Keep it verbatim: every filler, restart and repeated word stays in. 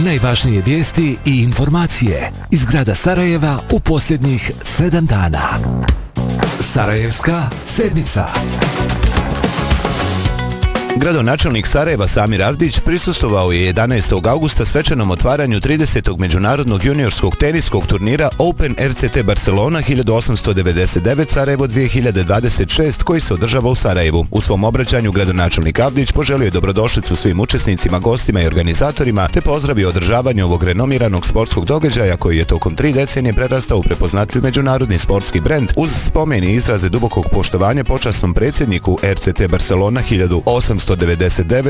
Najvažnije vijesti i informacije iz grada Sarajeva u posljednjih sedam dana. Sarajevska sedmica. Gradonačelnik Sarajeva Samir Avdić prisustvovao je jedanaestog augusta svečanom otvaranju tridesetog međunarodnog juniorskog teniskog turnira Open R C T Barcelona hiljadu osamsto devedeset devet Sarajevo dvije hiljade dvadeset šest koji se održava u Sarajevu. U svom obraćanju gradonačelnik Avdić poželio je dobrodošlicu svim učesnicima, gostima i organizatorima te pozdravio održavanje ovog renomiranog sportskog događaja koji je tokom tri decenije prerastao u prepoznatljiv međunarodni sportski brend uz spomen i izraze dubokog poštovanja počasnom predsjedniku R C T Barcelona hiljadu osamsto devedeset devet